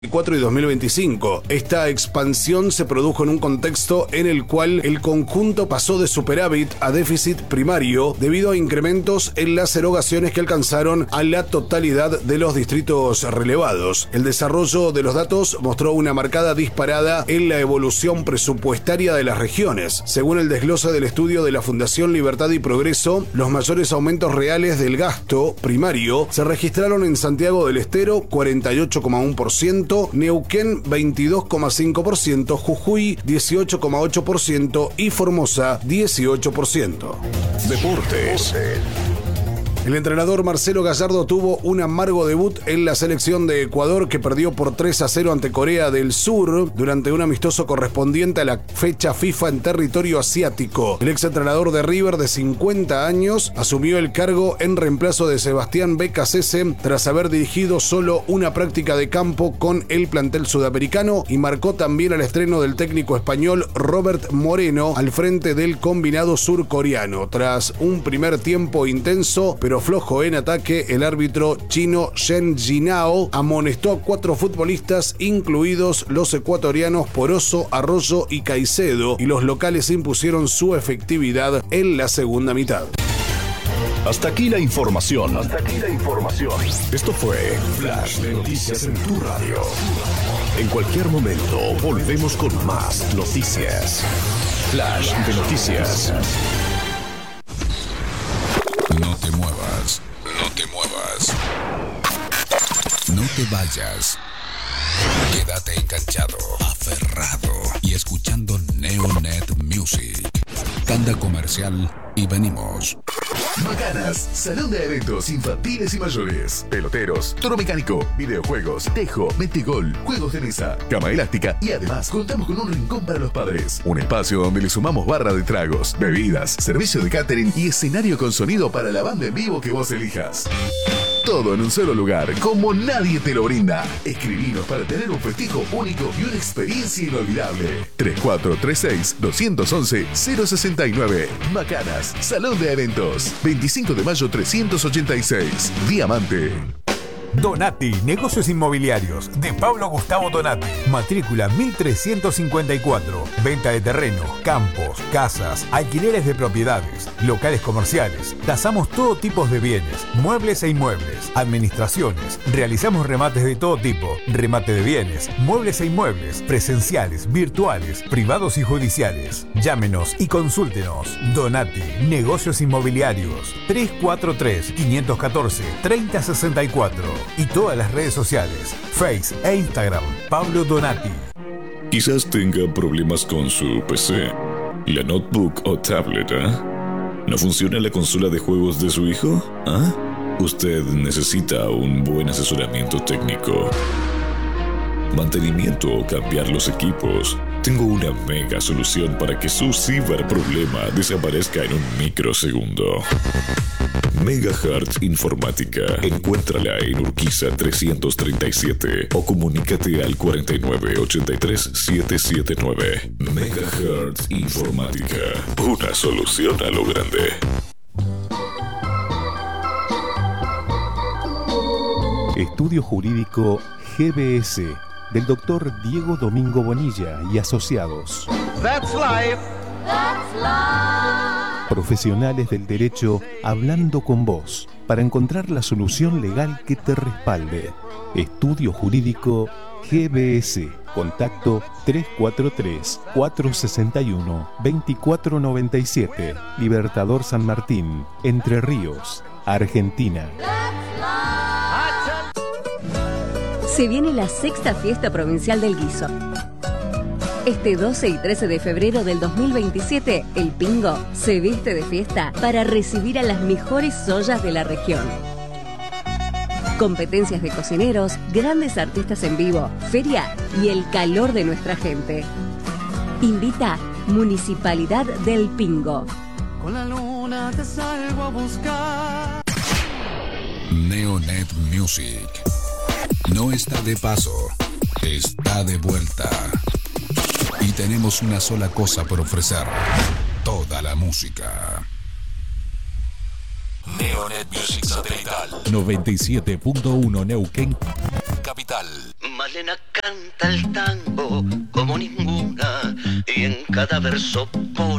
2024 y 2025. Esta expansión se produjo en un contexto en el cual el conjunto pasó de superávit a déficit primario debido a incrementos en las erogaciones que alcanzaron a la totalidad de los distritos relevados. El desarrollo de los datos mostró una marcada disparada en la evolución presupuestaria de las regiones. Según el desglose del estudio de la Fundación Libertad y Progreso, los mayores aumentos reales del gasto primario se registraron en Santiago del Estero, 48,1%, Neuquén 22,5%, Jujuy 18,8% y Formosa 18%. Deportes. El entrenador Marcelo Gallardo tuvo un amargo debut en la selección de Ecuador, que perdió por 3-0 ante Corea del Sur durante un amistoso correspondiente a la fecha FIFA en territorio asiático. El exentrenador de River, de 50 años, asumió el cargo en reemplazo de Sebastián Becasese tras haber dirigido solo una práctica de campo con el plantel sudamericano, y marcó también el estreno del técnico español Robert Moreno al frente del combinado surcoreano. Tras un primer tiempo intenso pero flojo en ataque, el árbitro chino Shen Jinao amonestó a 4 futbolistas, incluidos los ecuatorianos Poroso, Arroyo y Caicedo, y los locales impusieron su efectividad en la segunda mitad. Hasta aquí la información. Esto fue Flash de Noticias en tu radio. En cualquier momento volvemos con más noticias. Flash de Noticias. No te muevas, no te muevas. No te vayas. Quédate enganchado, aferrado y escuchando Neonet Music. Tanda comercial y venimos. Macanas, salón de eventos infantiles y mayores, peloteros, toro mecánico, videojuegos, tejo, metegol, juegos de mesa, cama elástica y además contamos con un rincón para los padres. Un espacio donde le sumamos barra de tragos, bebidas, servicio de catering y escenario con sonido para la banda en vivo que vos elijas. Todo en un solo lugar, como nadie te lo brinda. Escribinos para tener un festejo único y una experiencia inolvidable. 3436-211-069. Macanas, Salón de Eventos. 25 de mayo 386. Diamante. Donati, negocios inmobiliarios, de Pablo Gustavo Donati. Matrícula 1354. Venta de terreno, campos, casas, alquileres de propiedades, locales comerciales. Tasamos todo tipo de bienes, muebles e inmuebles, administraciones. Realizamos remates de todo tipo, remate de bienes, muebles e inmuebles, presenciales, virtuales, privados y judiciales. Llámenos y consúltenos. Donati, negocios inmobiliarios. 343-514-3064. Y todas las redes sociales, Face e Instagram, Pablo Donati. Quizás tenga problemas con su PC, la notebook o tablet, ¿No funciona la consola de juegos de su hijo? Usted necesita un buen asesoramiento técnico, mantenimiento o cambiar los equipos. Tengo una mega solución para que su ciberproblema desaparezca en un microsegundo. Megahertz Informática. Encuéntrala en Urquiza 337 o comunícate al 4983-779. Megahertz Informática. Una solución a lo grande. Estudio Jurídico GBS del Dr. Diego Domingo Bonilla y asociados. That's life. That's life. Profesionales del derecho hablando con vos para encontrar la solución legal que te respalde. Estudio Jurídico GBS. Contacto 343-461-2497. Libertador San Martín, Entre Ríos, Argentina. Se viene la 6ª fiesta provincial del guiso. Este 12 y 13 de febrero del 2027, el Pingo se viste de fiesta para recibir a las mejores ollas de la región. Competencias de cocineros, grandes artistas en vivo, feria y el calor de nuestra gente. Invita Municipalidad del Pingo. Con la luna te salgo a buscar. Neonet Music. No está de paso, está de vuelta. Y tenemos una sola cosa por ofrecer: toda la música. Neonet Music Satelital 97.1 Neuquén, capital. capital. Malena canta el tango como ninguna y en cada verso pone